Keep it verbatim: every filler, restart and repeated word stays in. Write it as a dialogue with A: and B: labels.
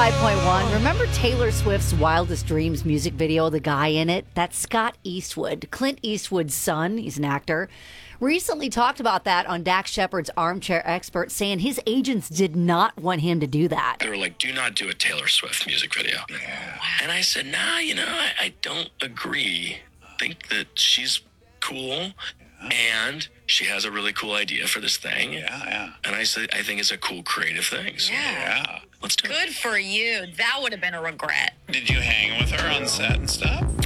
A: five point one. Remember Taylor Swift's Wildest Dreams music video, the guy in it? That's Scott Eastwood, Clint Eastwood's son. He's an actor. Recently talked about that on Dax Shepard's Armchair Expert, saying his agents did not want him to do that.
B: They were like, do not do a Taylor Swift music video. Yeah. And I said, nah, you know, I, I don't agree. I think that she's cool. And she has a really cool idea for this thing.
C: Yeah, yeah.
B: And I said, I think it's a cool, creative thing. So,
C: Yeah. yeah.
B: Let's do it.
D: Good for you. That would have been a regret.
C: Did you hang with her on set and stuff?